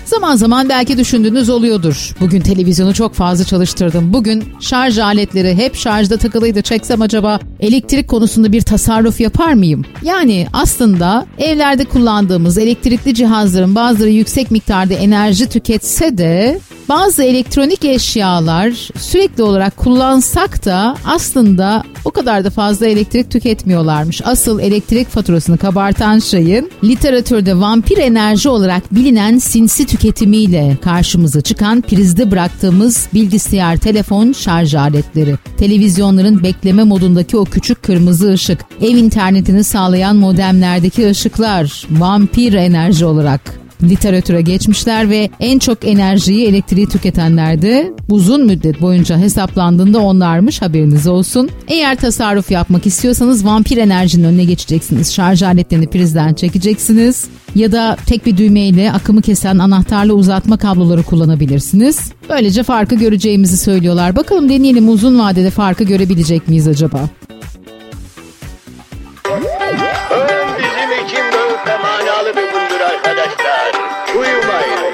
Zaman zaman belki düşündüğünüz oluyordur. Bugün televizyonu çok fazla çalıştırdım. Bugün şarj aletleri hep şarjda takılıydı. Çeksem acaba elektrik konusunda bir tasarruf yapar mıyım? Yani aslında evlerde kullandığımız elektrikli cihazların bazıları yüksek miktarda enerji tüketse de bazı elektronik eşyalar sürekli olarak kullansak da aslında o kadar da fazla elektrik tüketmiyorlarmış. Asıl elektrik faturasını kabartan şeyin literatürde vampir enerji olarak bilinen sinsi tüketimiyle karşımıza çıkan prizde bıraktığımız bilgisayar, telefon, şarj aletleri, televizyonların bekleme modundaki o küçük kırmızı ışık, ev internetini sağlayan modemlerdeki ışıklar vampir enerji olarak literatüre geçmişler ve en çok enerjiyi, elektriği tüketenler de uzun müddet boyunca hesaplandığında onlarmış, haberiniz olsun. Eğer tasarruf yapmak istiyorsanız vampir enerjinin önüne geçeceksiniz. Şarj aletlerini prizden çekeceksiniz ya da tek bir düğmeyle akımı kesen anahtarlı uzatma kabloları kullanabilirsiniz. Böylece farkı göreceğimizi söylüyorlar. Bakalım deneyelim, uzun vadede farkı görebilecek miyiz acaba? Bizim için böyle manalı bir gündür arkadaşlar. Uyumayın.